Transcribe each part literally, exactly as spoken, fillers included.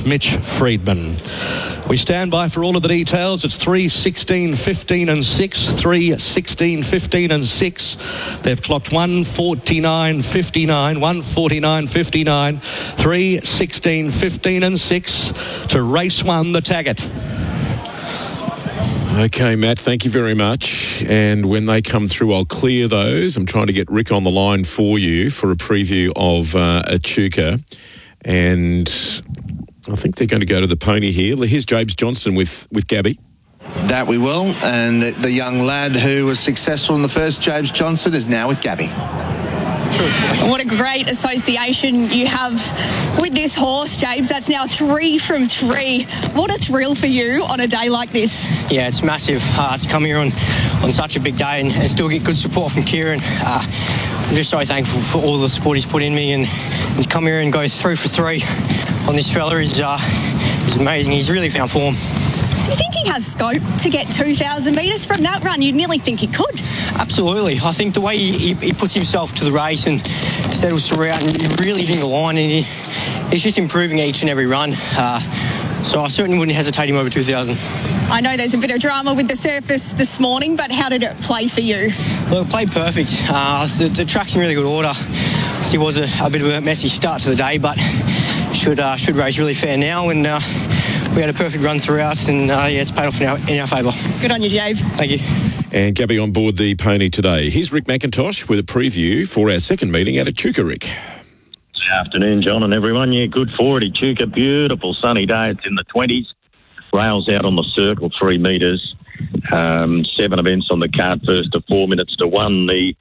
Mitch Friedman. We stand by for all of the details. It's three, sixteen, fifteen and six. three, sixteen, fifteen and six. They've clocked one forty-nine fifty-nine. one forty-nine fifty-nine. three, sixteen, fifteen and six to race one, the Taggart. Okay, Matt, thank you very much. And when they come through, I'll clear those. I'm trying to get Rick on the line for you for a preview of uh, Echuca. And I think they're going to go to the pony here. Here's James Johnston with, with Gabby. That we will. And the young lad who was successful in the first, James Johnston, is now with Gabby. What a great association you have with this horse, James. That's now three from three. What a thrill for you on a day like this. Yeah, it's massive uh, to come here on, on such a big day and, and still get good support from Kieran. Uh, I'm just so thankful for all the support he's put in me, and, and to come here and go three for three on this fella is, uh, is amazing. He's really found form. Do you think he has scope to get two thousand metres from that run? You'd nearly think he could. Absolutely. I think the way he, he, he puts himself to the race and settles throughout and really hitting the line, and he, he's just improving each and every run. Uh, so I certainly wouldn't hesitate him over two thousand. I know there's a bit of drama with the surface this morning, but how did it play for you? Well, it played perfect. Uh, the, the track's in really good order. It was a, a bit of a messy start to the day, but should uh, should race really fair now, and uh, we had a perfect run throughout, and uh, yeah, it's paid off in our, in our favour. Good on you, James. Thank you. And Gabby on board the pony today. Here's Rick McIntosh with a preview for our second meeting at Echuca, Rick. Good afternoon, John and everyone. Yeah, good forward, Echuca. Beautiful sunny day. It's in the twenties. Rails out on the circle, three metres. Um, seven events on the card, first to four minutes to one. The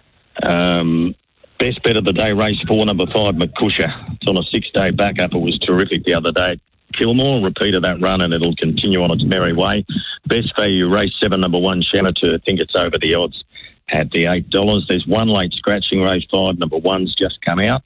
um, best bet of the day, race four, number five, McCusher. It's on a six-day backup. It was terrific the other day. Kilmore repeated that run, and it'll continue on its merry way. Best value, race seven, number one, Shamateur. I think it's over the odds at the eight dollars. There's one late scratching, race five, number one's just come out.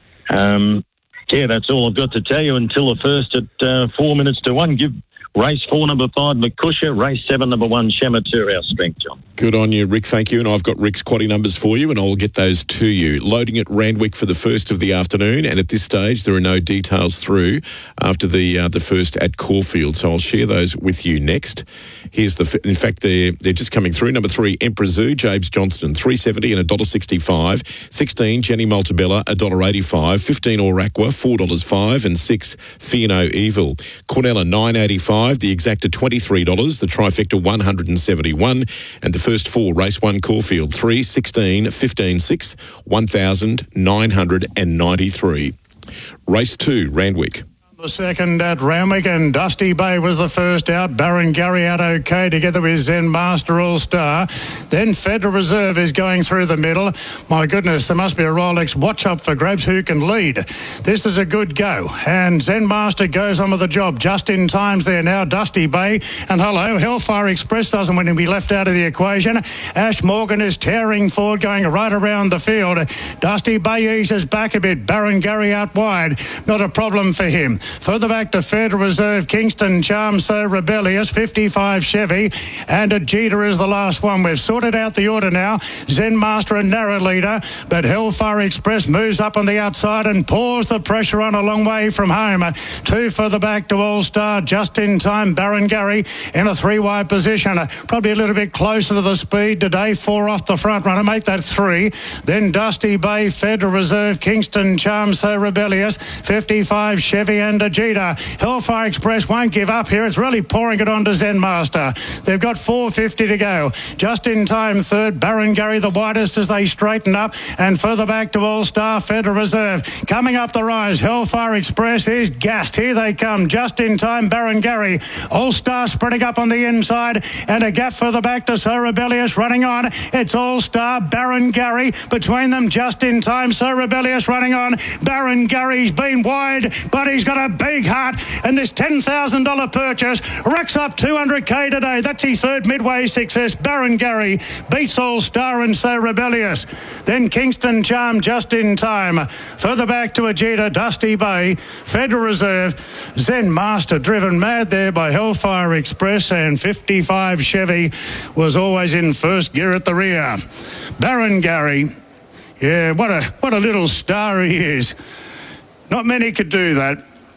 Um, yeah, that's all I've got to tell you until the first at uh, four minutes to one. Give race four, number five, McCusher. Race seven, number one, Shamateur, our strength, John. Good on you, Rick. Thank you. And I've got Rick's quaddie numbers for you, and I'll get those to you. Loading at Randwick for the first of the afternoon, and at this stage, there are no details through after the uh, the first at Caulfield. So I'll share those with you next. Here's the, in fact, they're, they're just coming through. Number three, Emperor Zoo, James Johnston, three seventy and one dollar sixty-five. sixteen, Jenny Maltabella, one dollar eighty-five. fifteen, Oraqua, four dollars five. And six, Fiano Evil. Cornella, nine eighty-five. The exacta, twenty-three dollars. The trifecta, one hundred seventy-one. And the first four, race one, Caulfield, three, sixteen, fifteen, six, one thousand nine hundred ninety-three. Race two, Randwick. The second at Randwick, and Dusty Bay was the first out. Baron Gary out okay together with Zen Master All Star. Then Federal Reserve is going through the middle. My goodness, there must be a Rolex watch up for grabs. Who can lead? This is a good go, and Zen Master goes on with the job just in times there now. Dusty Bay and hello, Hellfire Express doesn't want to be left out of the equation. Ash Morgan is tearing forward, going right around the field. Dusty Bay eases back a bit. Baron Gary out wide, not a problem for him. Further back to Federal Reserve, Kingston Charm So Rebellious, fifty-five Chevy, and Ajita is the last one. We've sorted out the order now. Zen Master and narrow leader, but Hellfire Express moves up on the outside and pours the pressure on a long way from home. Two further back to All Star, just in time. Baron Gary in a three-wide position, probably a little bit closer to the speed today. Four off the front runner, make that three. Then Dusty Bay, Federal Reserve, Kingston Charm So Rebellious, fifty-five Chevy and Ajita. Hellfire Express won't give up here. It's really pouring it on to Zen Master. They've got four fifty to go. Just in time, third, Baron Gary, the widest as they straighten up. And further back to All Star, Federal Reserve. Coming up the rise, Hellfire Express is gassed. Here they come. Just in time, Baron Gary. All Star spreading up on the inside. And a gap further back to So Rebellious running on. It's All Star, Baron Gary. Between them, just in time, So Rebellious running on. Baron Gary's been wide, but he's got a big heart, and this ten thousand dollars purchase racks up two hundred K today. That's his third midway success. Baron Gary beats All Star and So Rebellious. Then Kingston Charm just in time. Further back to Ajita, Dusty Bay, Federal Reserve, Zen Master driven mad there by Hellfire Express, and fifty-five Chevy was always in first gear at the rear. Baron Gary, yeah, what a what a little star he is. Not many could do that.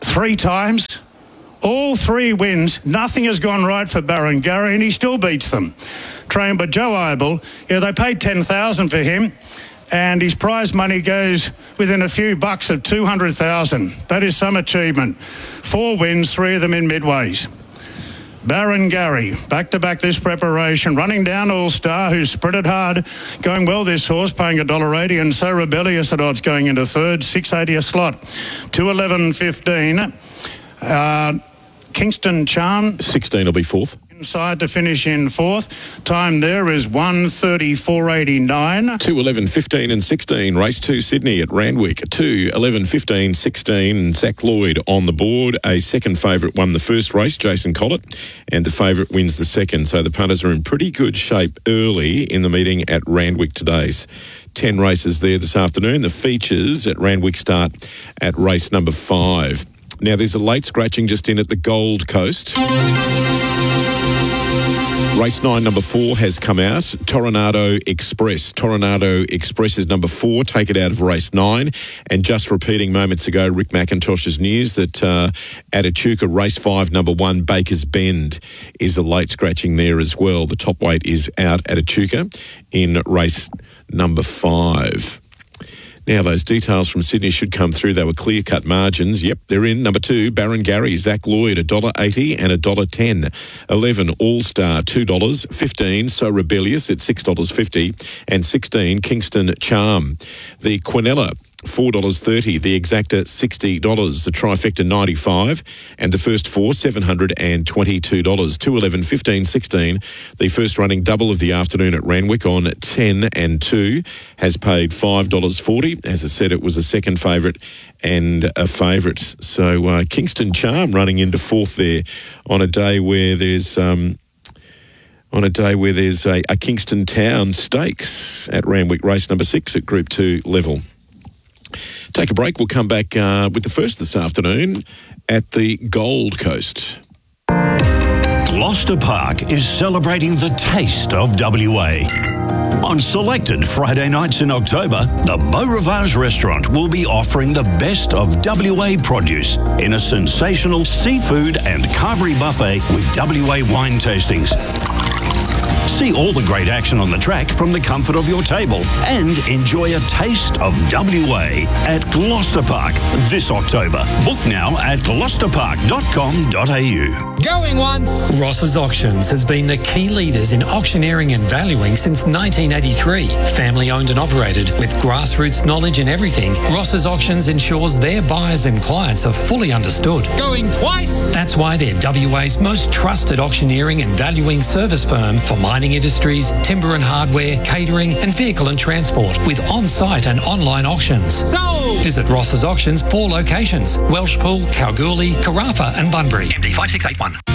three times. All three wins. Nothing has gone right for Barrengarry, and he still beats them. Trained by Joe Ibel. Yeah, they paid ten thousand dollars for him, and his prize money goes within a few bucks of two hundred thousand dollars. That is some achievement. Four wins, three of them in midways. Barrengarry, back-to-back this preparation, running down All-Star, who's sprinted hard, going well this horse, paying one dollar eighty, and So Rebellious at odds going into third, six eighty a slot. two eleven fifteen. Uh, Kingston Charm. sixteen will be fourth. Inside to finish in fourth. Time there is one thirty-four eighty-nine. two, eleven, fifteen and sixteen. Race two, Sydney at Randwick. two, eleven, fifteen, sixteen. Zach Lloyd on the board. A second favourite won the first race, Jason Collett, and the favourite wins the second. So the punters are in pretty good shape early in the meeting at Randwick today. Ten races there this afternoon. The features at Randwick start at race number five. Now, there's a late scratching just in at the Gold Coast. Race nine, number four, has come out. Toronado Express. Toronado Express is number four. Take it out of race nine. And just repeating moments ago, Rick McIntosh's news that uh, at Echuca, race five, number one, Baker's Bend, is a late scratching there as well. The top weight is out at Echuca in race number five. Now, those details from Sydney should come through. They were clear-cut margins. Yep, they're in. Number two, Barrengarry, Zach Lloyd, one dollar eighty and one dollar ten. eleven, All-Star, two dollars. fifteen, So Rebellious at six dollars fifty. And sixteen, Kingston Charm. The Quinella, four dollars thirty. The Exacta, sixty dollars. The Trifecta, ninety-five dollars. And the first four, seven hundred twenty-two dollars. two, eleven, fifteen, sixteen. The first running double of the afternoon at Randwick on ten and two has paid five dollars forty. As I said, it was a second favourite and a favourite. So uh, Kingston Charm running into fourth there on a day where there's... Um, on a day where there's a, a Kingston Town Stakes at Randwick, race number six at Group two level. Take a break. We'll come back uh, with the first this afternoon at the Gold Coast. Gloucester Park is celebrating the taste of W A. On selected Friday nights in October, the Beau Rivage restaurant will be offering the best of W A produce in a sensational seafood and carvery buffet with W A wine tastings. See all the great action on the track from the comfort of your table and enjoy a taste of W A at Gloucester Park this October. Book now at gloucester park dot com dot a u. Going once! Ross's Auctions has been the key leaders in auctioneering and valuing since nineteen eighty-three. Family owned and operated with grassroots knowledge in everything, Ross's Auctions ensures their buyers and clients are fully understood. Going twice! That's why they're W A's most trusted auctioneering and valuing service firm for mining industries, timber and hardware, catering and vehicle and transport with on-site and online auctions. So, visit Ross's Auctions, four locations: Welshpool, Kalgoorlie, Carafa and Bunbury. M D five six eight one.